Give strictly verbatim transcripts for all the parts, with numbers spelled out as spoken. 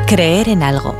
Creer en algo.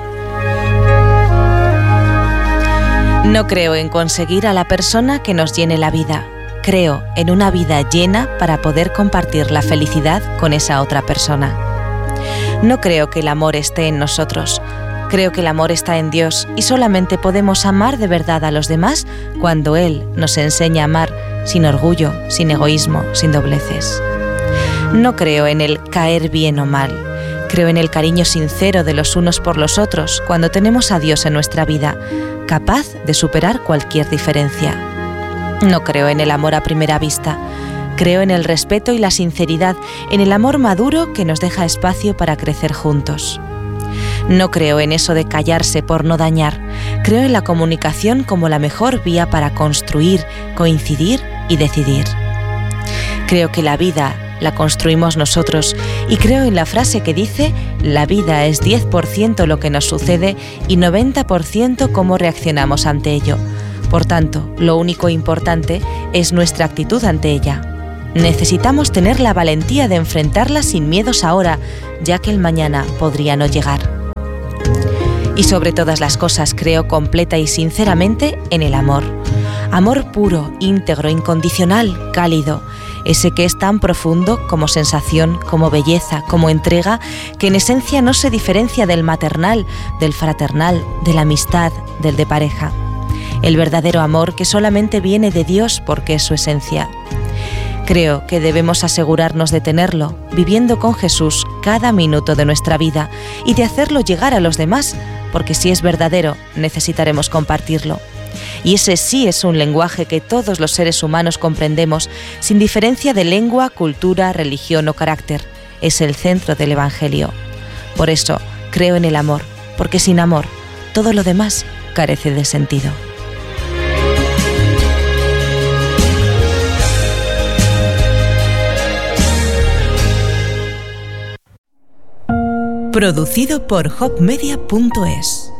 No creo en conseguir a la persona que nos llene la vida. Creo en una vida llena para poder compartir la felicidad con esa otra persona. No creo que el amor esté en nosotros. Creo que el amor está en Dios y solamente podemos amar de verdad a los demás cuando Él nos enseña a amar sin orgullo, sin egoísmo, sin dobleces. No creo en el caer bien o mal. Creo en el cariño sincero de los unos por los otros cuando tenemos a Dios en nuestra vida, capaz de superar cualquier diferencia. No creo en el amor a primera vista. Creo en el respeto y la sinceridad, en el amor maduro que nos deja espacio para crecer juntos. No creo en eso de callarse por no dañar. Creo en la comunicación como la mejor vía para construir, coincidir y decidir. Creo que la vida la construimos nosotros y creo en la frase que dice: la vida es diez por ciento lo que nos sucede y noventa por ciento cómo reaccionamos ante ello. Por tanto, lo único importante es nuestra actitud ante ella. Necesitamos tener la valentía de enfrentarla sin miedos ahora, ya que el mañana podría no llegar. Y sobre todas las cosas creo completa y sinceramente en el amor. Amor puro, íntegro, incondicional, cálido. Ese que es tan profundo como sensación, como belleza, como entrega, que en esencia no se diferencia del maternal, del fraternal, de la amistad, del de pareja. El verdadero amor que solamente viene de Dios porque es su esencia. Creo que debemos asegurarnos de tenerlo, viviendo con Jesús cada minuto de nuestra vida y de hacerlo llegar a los demás, porque si es verdadero, necesitaremos compartirlo. Y ese sí es un lenguaje que todos los seres humanos comprendemos, sin diferencia de lengua, cultura, religión o carácter. Es el centro del Evangelio. Por eso, creo en el amor, porque sin amor, todo lo demás carece de sentido. Producido por hop media punto es.